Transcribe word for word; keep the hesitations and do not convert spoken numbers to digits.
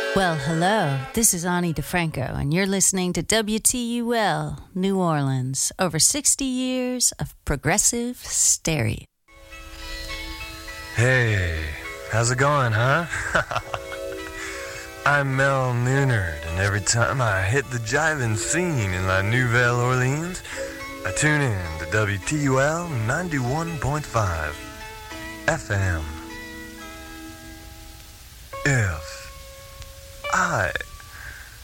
Well, hello. This is Ani DeFranco, and you're listening to W T U L, New Orleans. Over sixty years of progressive stereo. Hey, how's it going, huh? I'm Mel Noonard, and every time I hit the jiving scene in La Nouvelle Orleans, I tune in to W T U L ninety-one point five F M. If I